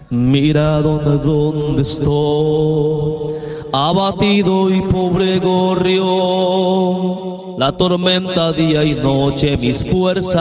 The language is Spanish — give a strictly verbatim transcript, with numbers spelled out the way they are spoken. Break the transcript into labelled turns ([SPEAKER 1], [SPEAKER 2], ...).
[SPEAKER 1] Mira donde, donde estoy, abatido y pobre gorrión. La tormenta día y noche mis fuerzas